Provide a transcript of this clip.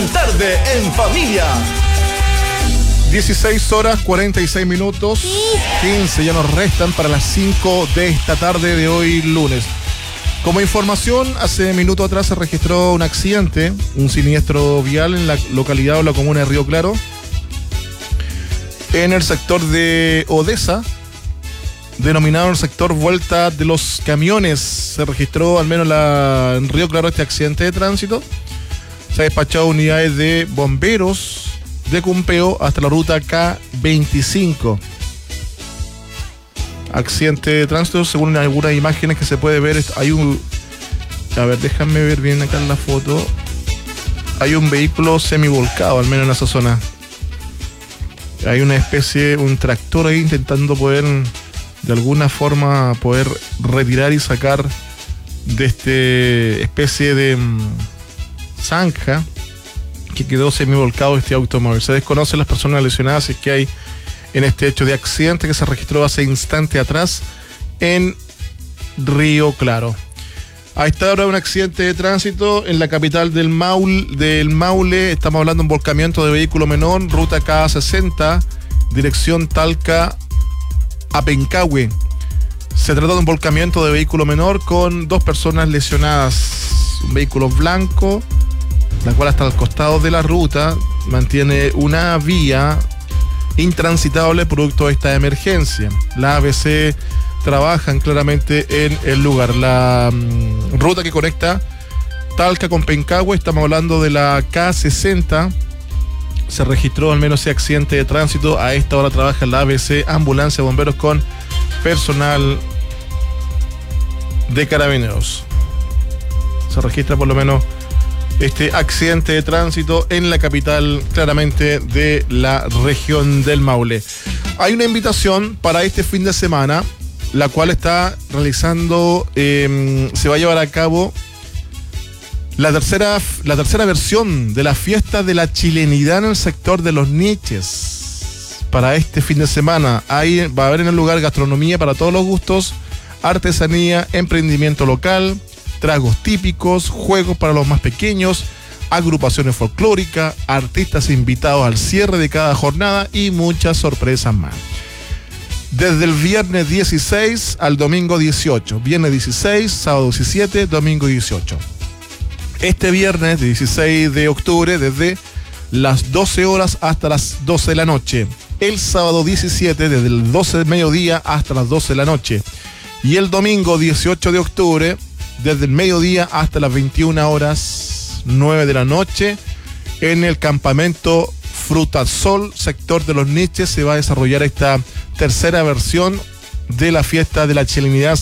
gran tarde en familia. 16 horas 46 minutos, 15 ya nos restan para las 5 de esta tarde de hoy lunes. Como información, hace minuto atrás se registró un accidente, un siniestro vial en la localidad o la comuna de Río Claro, en el sector de Odesa, denominado el sector Vuelta de los Camiones. Se registró al menos en Río Claro este accidente de tránsito. Se ha despachado unidades de bomberos de Cumpeo hasta la ruta K25. Accidente de tránsito, según algunas imágenes que se puede ver, hay un... A ver, déjame ver bien acá en la foto. Hay un vehículo semivolcado, al menos en esa zona. Hay una especie, un tractor ahí intentando poder, de alguna forma, poder retirar y sacar de este especie de zanja que quedó semivolcado este automóvil. Se desconocen las personas lesionadas si es que hay en este hecho de accidente que se registró hace instante atrás en Río Claro. A esta hora un accidente de tránsito en la capital del Maule. Estamos hablando de un volcamiento de vehículo menor, ruta K60, dirección Talca a Pencahue. Se trata de un volcamiento de vehículo menor con 2 personas lesionadas. Un vehículo blanco, la cual hasta al costado de la ruta mantiene una vía intransitable producto de esta emergencia. La ABC trabajan claramente en el lugar. La ruta que conecta Talca con Pencahue, estamos hablando de la K60. Se registró al menos ese accidente de tránsito. A esta hora trabaja la ABC, ambulancia, bomberos con personal de carabineros. Se registra por lo menos este accidente de tránsito en la capital, claramente, de la región del Maule. Hay una invitación para este fin de semana, la cual está realizando, se va a llevar a cabo la tercera versión de la fiesta de la chilenidad en el sector de Los Niches. Para este fin de semana ahí va a haber en el lugar gastronomía para todos los gustos, artesanía, emprendimiento local, tragos típicos, juegos para los más pequeños, agrupaciones folclóricas, artistas invitados al cierre de cada jornada y muchas sorpresas más. Desde el viernes 16 al domingo 18. Viernes 16, sábado 17, domingo 18. Este viernes 16 de octubre desde las 12 horas hasta las 12 de la noche. El sábado 17 desde el 12 del mediodía hasta las 12 de la noche. Y el domingo 18 de octubre desde el mediodía hasta las 21 horas 9 de la noche en el campamento Frutasol, sector de Los Niches, se va a desarrollar esta tercera versión de la fiesta de la chilenidad